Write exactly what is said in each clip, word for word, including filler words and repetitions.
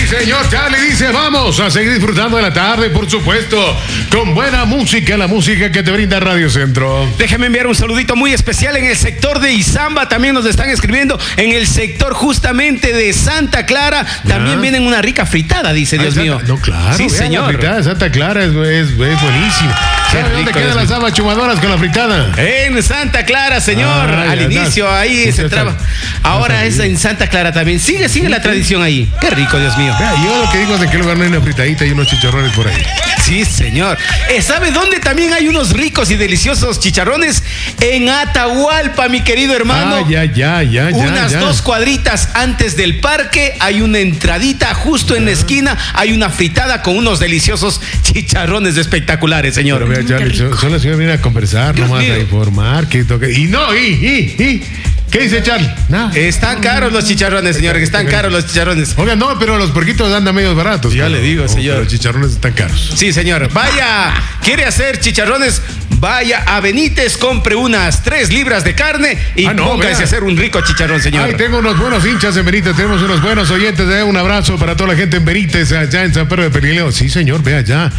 señor Charlie dice, vamos a seguir disfrutando de la tarde, por supuesto, con buena música, la música que te brinda Radio Centro. Déjeme enviar un saludito muy especial en el sector de Izamba, también nos están escribiendo, en el sector justamente de Santa Clara, también ¿Ya? vienen una rica fritada, dice, Dios ah, mío. Santa, no, claro, sí, vean, señor. La fritada de Santa Clara es, es, es buenísima. ¿Sabe dónde quedan las habas chumadoras con la fritada? En Santa Clara, señor. Ah, Al inicio, das, ahí se traba. Ahora es en Santa Clara también. Sigue, sigue sí, la tradición ahí. Qué rico, Dios mío. Vea, yo lo que digo es de que lugar no hay una fritadita y unos chicharrones por ahí. Sí, señor. Eh, ¿Sabe dónde también hay unos ricos y deliciosos chicharrones? En Atahualpa, mi querido hermano. Ah, ya, ya, ya, ya. Unas ya. dos cuadritas antes del parque hay una entradita justo en la esquina. Hay una fritada con unos deliciosos chicharrones espectaculares, señor. Pero vea, Charlie, son, son las señoras vienen a conversar, Dios nomás mío. A informar. Que toque. Y no, y, y, y. ¿Qué dice Charlie? No. Están caros los chicharrones, señores. Están caros los chicharrones. Oiga, no, pero los porquitos andan medio baratos. Ya claro. le digo, señor. Los chicharrones están caros. Sí, señor. Vaya, ¿quiere hacer chicharrones? Vaya a Benítez, compre unas tres libras de carne y ah, no, póngase a hacer un rico chicharrón, señor. Ay, tengo unos buenos hinchas en Benítez, tenemos unos buenos oyentes. ¿eh? Un abrazo para toda la gente en Benítez, allá en San Pedro de Pernileo. Sí, señor, vea allá.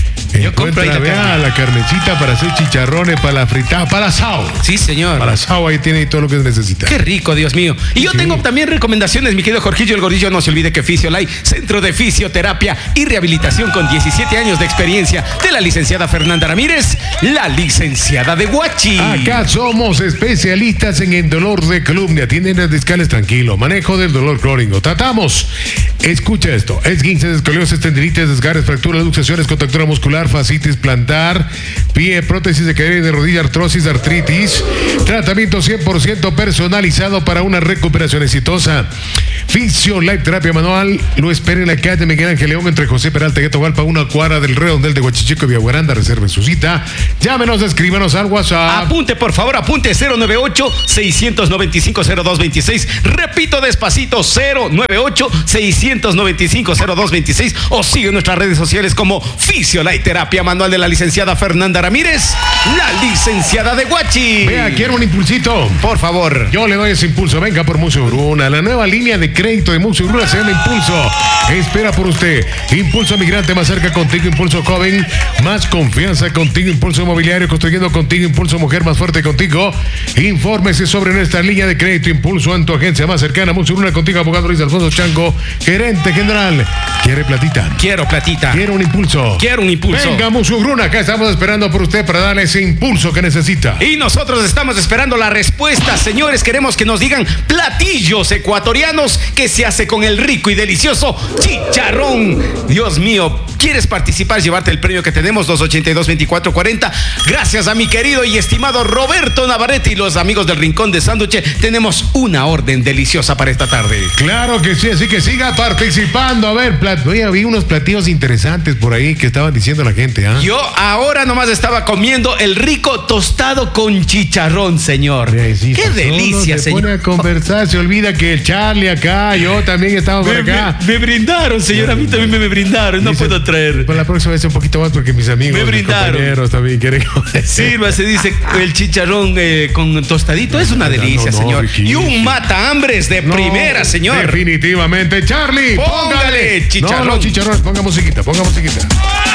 Yo compro ahí la vea carne. La carnecita para hacer chicharrones, para la fritada, para asado. Sí, señor. Para asado ahí tiene todo lo que necesita. Qué rico, Dios mío. Y yo sí. tengo también recomendaciones, mi querido Jorgillo el Gordillo. No se olvide que Fisiolay, Centro de Fisioterapia y Rehabilitación con diecisiete años de experiencia, de la licenciada Fernanda Ramírez, la licenciada de Huachi. Acá somos especialistas en el dolor de columna. Atienden las discales tranquilo. Manejo del dolor crónico. Tratamos. Escucha esto. Esguinces, escoliosis, tendinitis, desgarres, fracturas, luxaciones, contractura muscular, fascitis plantar, pie, prótesis de cadera y de rodilla, artrosis, artritis. Tratamiento cien por ciento personalizado para una recuperación exitosa. Fisiolay Terapia Manual lo espera en la calle Miguel Ángel León entre José Peralta y Atahualpa, una cuadra del Redondel de Huachichico y Villaguaranda. Reserven su cita. Llámenos, escríbanos al WhatsApp. Apunte, por favor, apunte cero nueve ocho, seis nueve cinco, cero dos dos seis. Repito despacito, cero nueve ocho, seis nueve cinco, cero dos dos seis. O sigue en nuestras redes sociales como Fisiolay Terapia Manual de la licenciada Fernanda Ramírez, la licenciada de Huachi. Vea, quiero un impulsito. Por favor. Yo le doy ese impulso. Venga por Museo Bruna. La nueva línea de crédito de Museo Bruna se llama Impulso. Espera por usted. Impulso Migrante más cerca contigo. Impulso Joven. Más confianza contigo. Impulso Inmobiliario construyendo contigo. Impulso Mujer más fuerte contigo. Infórmese sobre nuestra línea de crédito. Impulso en tu agencia más cercana. Museo Bruna contigo. Abogado Luis Alfonso Chango, gerente general. ¿Quiere platita? Quiero platita. Quiero un impulso. Quiero un impulso. Venga, Museo Bruna. Acá estamos esperando por usted para darle ese impulso que necesita. Y nosotros estamos esperando la respuesta, señores. Queremos que nos digan platillos ecuatorianos que se hace con el rico y delicioso chicharrón. Dios mío, ¿quieres participar? Llevarte el premio que tenemos, dos ochenta y dos, veinticuatro cuarenta. Gracias a mi querido y estimado Roberto Navarrete y los amigos del Rincón de Sándwich. Tenemos una orden deliciosa para esta tarde. Claro que sí, así que siga participando. A ver, plat... Oye, vi unos platillos interesantes por ahí que estaban diciendo la gente. ¿eh? Yo ahora nomás estaba comiendo el rico tostado con chicharrón, señor. Sí, qué delicia, se señor. Se pone a conversar, se olvida que el Charlie acá, yo también estaba por me, acá. Me, me brindaron, señor, a mí también me, me brindaron, no dice, puedo traer. Por la próxima vez un poquito más porque mis amigos, me brindaron. mis compañeros también quieren comer. Sirva, se dice el chicharrón eh, con tostadito, es una delicia, no, no, señor. Riquísimo. Y un mata hambres de no, primera, señor. Definitivamente, Charlie, póngale, póngale chicharrón. No, no, chicharrón, ponga musiquita, ponga musiquita.